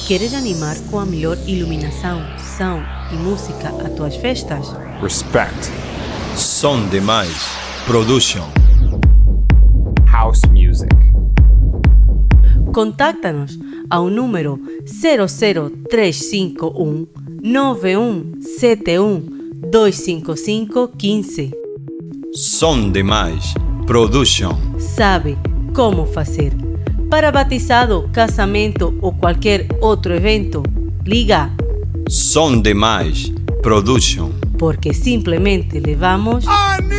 Queres animar com a melhor iluminação, som e música a tuas festas? Respect. Som Demais Production. House music. Contáctanos ao número 00351 9171 255 15. Som Demais Production. Sabe como fazer. Para batizado, casamento ou qualquer outro evento, liga. Som Demais Production. Porque simplesmente levamos